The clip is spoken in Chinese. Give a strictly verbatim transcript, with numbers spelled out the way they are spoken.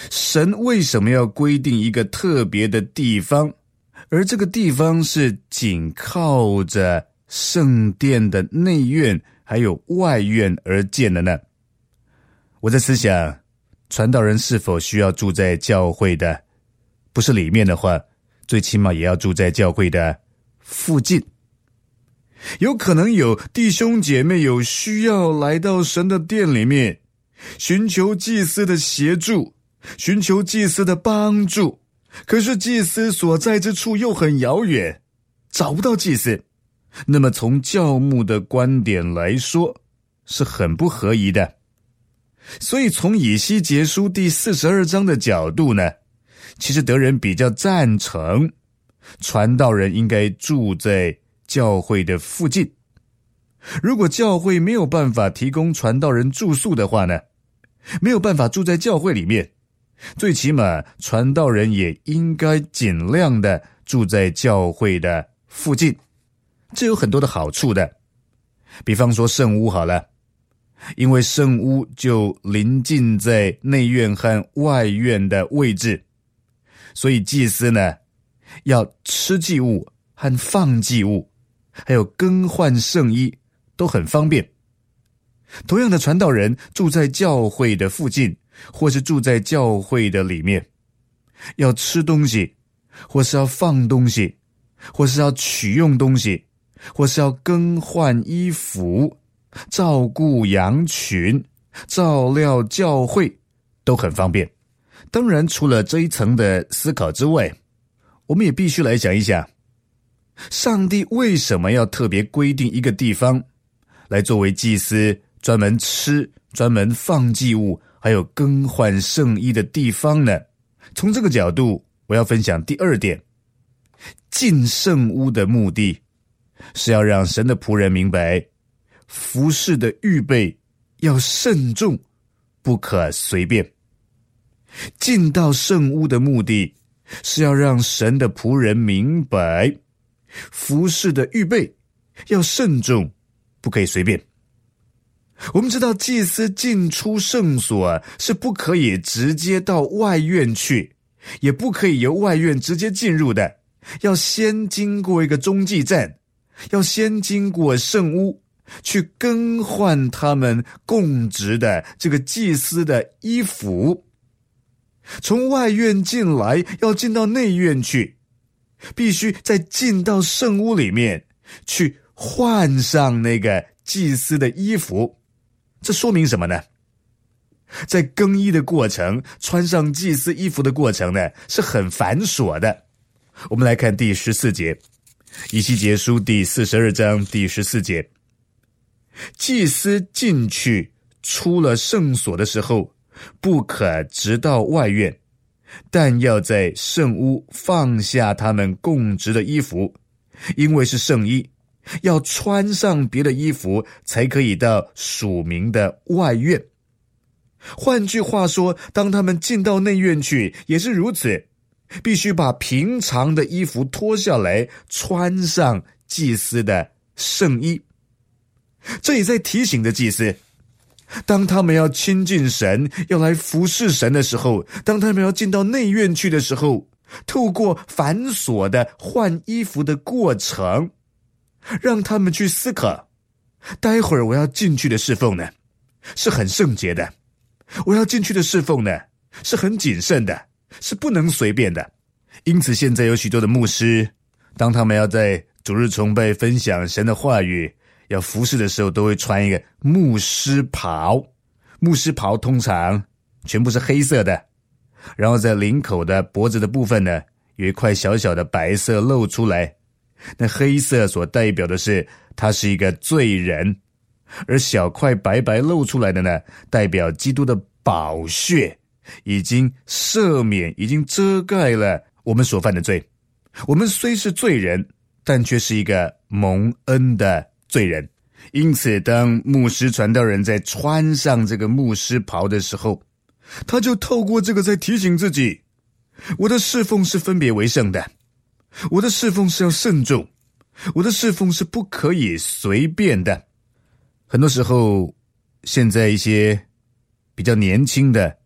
神为什么要规定一个特别的地方，而这个地方是紧靠着圣殿的内院还有外院而建的呢？我在思想，传道人是否需要住在教会的，不是里面的话，最起码也要住在教会的附近。有可能有弟兄姐妹有需要来到神的殿里面，寻求祭司的协助，寻求祭司的帮助，可是祭司所在之处又很遥远，找不到祭司。那么从教牧的观点来说，是很不合宜的。所以从以西结书第四十二章的角度呢，其实德人比较赞成传道人应该住在教会的附近。如果教会没有办法提供传道人住宿的话呢，没有办法住在教会里面，最起码传道人也应该尽量的住在教会的附近。这有很多的好处的，比方说圣屋好了，因为圣屋就临近在内院和外院的位置，所以祭司呢要吃祭物和放祭物，还有更换圣衣都很方便。同样的，传道人住在教会的附近，或是住在教会的里面，要吃东西，或是要放东西，或是要取用东西，或是要更换衣服，照顾羊群，照料教会，都很方便。当然，除了这一层的思考之外，我们也必须来想一想，上帝为什么要特别规定一个地方来作为祭司专门吃、专门放祭物还有更换圣衣的地方呢？从这个角度，我要分享第二点，进圣屋的目的是要让神的仆人明白，服事的预备要慎重，不可随便。进到圣屋的目的是要让神的仆人明白，服事的预备要慎重，不可以随便。我们知道祭司进出圣所是不可以直接到外院去，也不可以由外院直接进入的，要先经过一个中继站，要先经过圣屋，去更换他们供职的这个祭司的衣服。从外院进来要进到内院去，必须再进到圣屋里面去换上那个祭司的衣服。这说明什么呢？在更衣的过程，穿上祭司衣服的过程呢，是很繁琐的。我们来看第十四节，以西结书第四十二章第十四节，祭司进去出了圣所的时候，不可直到外院，但要在圣屋放下他们供职的衣服，因为是圣衣，要穿上别的衣服才可以到属民的外院。换句话说，当他们进到内院去也是如此，必须把平常的衣服脱下来，穿上祭司的圣衣。这也在提醒着祭司，当他们要亲近神，要来服侍神的时候，当他们要进到内院去的时候，透过繁琐的换衣服的过程，让他们去思考，待会儿我要进去的侍奉呢，是很圣洁的，我要进去的侍奉呢，是很谨慎的，是不能随便的。因此现在有许多的牧师，当他们要在主日崇拜分享神的话语，要服侍的时候，都会穿一个牧师袍。牧师袍通常全部是黑色的，然后在领口的脖子的部分呢，有一块小小的白色露出来，那黑色所代表的是他是一个罪人，而小块白白露出来的呢，代表基督的宝血已经赦免，已经遮盖了我们所犯的罪。我们虽是罪人，但却是一个蒙恩的罪人。因此当牧师传道人在穿上这个牧师袍的时候，他就透过这个在提醒自己，我的侍奉是分别为圣的，我的侍奉是要慎重，我的侍奉是不可以随便的。很多时候现在一些比较年轻的